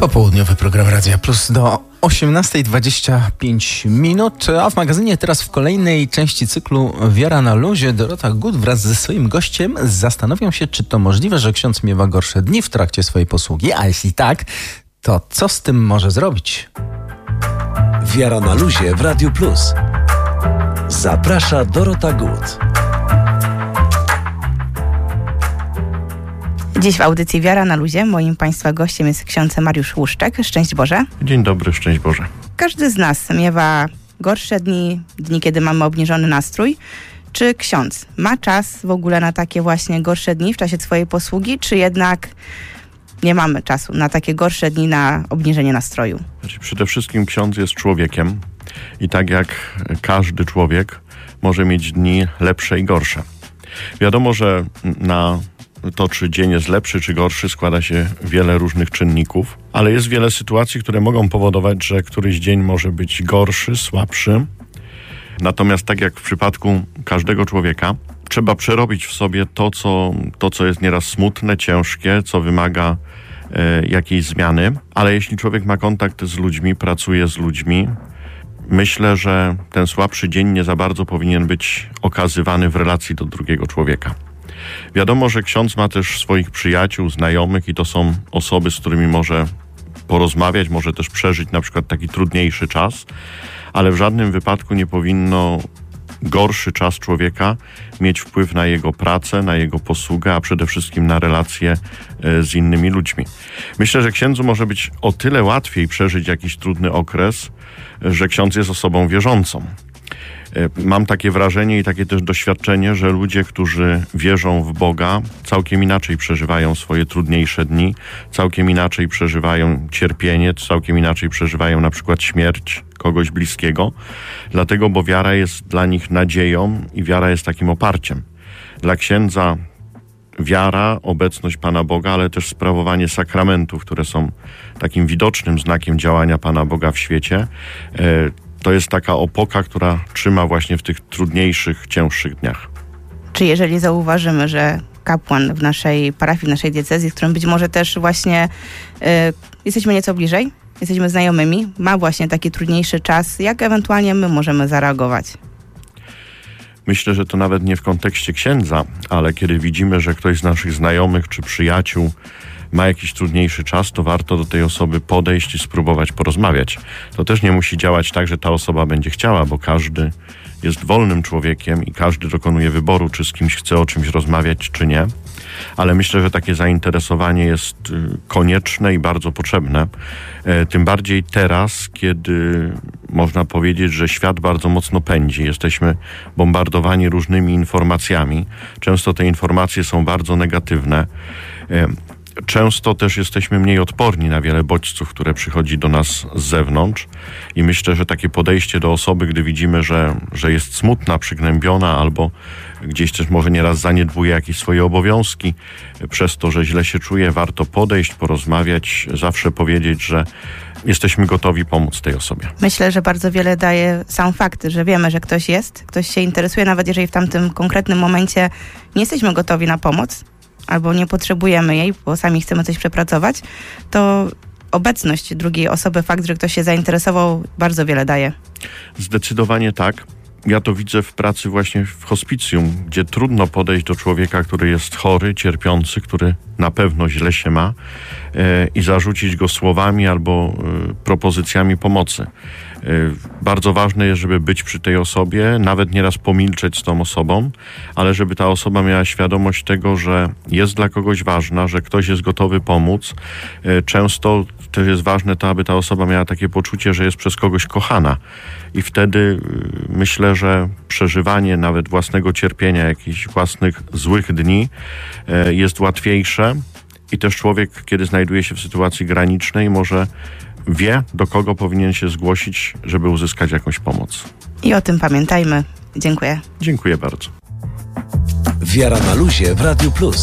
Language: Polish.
Popołudniowy program Radia Plus do 18:25, a w magazynie teraz w kolejnej części cyklu Wiara na luzie Dorota Gut wraz ze swoim gościem zastanowią się, czy to możliwe, że ksiądz miewa gorsze dni w trakcie swojej posługi, a jeśli tak, to co z tym może zrobić? Wiara na luzie w Radiu Plus. Zaprasza Dorota Gut. Dziś w audycji Wiara na luzie moim Państwa gościem jest ksiądz Mariusz Łuszczak. Szczęść Boże. Dzień dobry, szczęść Boże. Każdy z nas miewa gorsze dni, kiedy mamy obniżony nastrój. Czy ksiądz ma czas w ogóle na takie właśnie gorsze dni w czasie swojej posługi, czy jednak nie mamy czasu na takie gorsze dni, na obniżenie nastroju? Przede wszystkim ksiądz jest człowiekiem i tak jak każdy człowiek może mieć dni lepsze i gorsze. Wiadomo, że na to, czy dzień jest lepszy, czy gorszy, składa się wiele różnych czynników, ale jest wiele sytuacji, które mogą powodować, że któryś dzień może być gorszy, słabszy. Natomiast tak jak w przypadku każdego człowieka, trzeba przerobić w sobie to, co jest nieraz smutne, ciężkie, co wymaga jakiejś zmiany. Ale jeśli człowiek ma kontakt z ludźmi, pracuje z ludźmi, myślę, że ten słabszy dzień nie za bardzo powinien być okazywany w relacji do drugiego człowieka. Wiadomo, że ksiądz ma też swoich przyjaciół, znajomych i to są osoby, z którymi może porozmawiać, może też przeżyć na przykład taki trudniejszy czas, ale w żadnym wypadku nie powinno gorszy czas człowieka mieć wpływ na jego pracę, na jego posługę, a przede wszystkim na relacje z innymi ludźmi. Myślę, że księdzu może być o tyle łatwiej przeżyć jakiś trudny okres, że ksiądz jest osobą wierzącą. Mam takie wrażenie i takie też doświadczenie, że ludzie, którzy wierzą w Boga, całkiem inaczej przeżywają swoje trudniejsze dni, całkiem inaczej przeżywają cierpienie, całkiem inaczej przeżywają na przykład śmierć kogoś bliskiego, dlatego, bo wiara jest dla nich nadzieją i wiara jest takim oparciem. Dla księdza wiara, obecność Pana Boga, ale też sprawowanie sakramentów, które są takim widocznym znakiem działania Pana Boga w świecie, to jest taka opoka, która trzyma właśnie w tych trudniejszych, cięższych dniach. Czy jeżeli zauważymy, że kapłan w naszej parafii, w naszej diecezji, z którym być może też właśnie jesteśmy nieco bliżej, jesteśmy znajomymi, ma właśnie taki trudniejszy czas, jak ewentualnie my możemy zareagować? Myślę, że to nawet nie w kontekście księdza, ale kiedy widzimy, że ktoś z naszych znajomych czy przyjaciół ma jakiś trudniejszy czas, to warto do tej osoby podejść i spróbować porozmawiać. To też nie musi działać tak, że ta osoba będzie chciała, bo każdy jest wolnym człowiekiem i każdy dokonuje wyboru, czy z kimś chce o czymś rozmawiać, czy nie. Ale myślę, że takie zainteresowanie jest konieczne i bardzo potrzebne. Tym bardziej teraz, kiedy można powiedzieć, że świat bardzo mocno pędzi. Jesteśmy bombardowani różnymi informacjami. Często te informacje są bardzo negatywne. Często też jesteśmy mniej odporni na wiele bodźców, które przychodzi do nas z zewnątrz i myślę, że takie podejście do osoby, gdy widzimy, że jest smutna, przygnębiona albo gdzieś też może nieraz zaniedbuje jakieś swoje obowiązki, przez to, że źle się czuje, warto podejść, porozmawiać, zawsze powiedzieć, że jesteśmy gotowi pomóc tej osobie. Myślę, że bardzo wiele daje sam fakt, że wiemy, że ktoś się interesuje, nawet jeżeli w tamtym konkretnym momencie nie jesteśmy gotowi na pomoc, albo nie potrzebujemy jej, bo sami chcemy coś przepracować, to obecność drugiej osoby, fakt, że ktoś się zainteresował, bardzo wiele daje. Zdecydowanie tak. Ja to widzę w pracy właśnie w hospicjum, gdzie trudno podejść do człowieka, który jest chory, cierpiący, który na pewno źle się ma i zarzucić go słowami albo propozycjami pomocy. Bardzo ważne jest, żeby być przy tej osobie, nawet nieraz pomilczeć z tą osobą, ale żeby ta osoba miała świadomość tego, że jest dla kogoś ważna, że ktoś jest gotowy pomóc. Często też jest ważne to, aby ta osoba miała takie poczucie, że jest przez kogoś kochana. I wtedy myślę, że przeżywanie nawet własnego cierpienia, jakichś własnych złych dni jest łatwiejsze i też człowiek, kiedy znajduje się w sytuacji granicznej, może wie, do kogo powinien się zgłosić, żeby uzyskać jakąś pomoc. I o tym pamiętajmy. Dziękuję. Dziękuję bardzo. Wiara na luzie w Radiu Plus.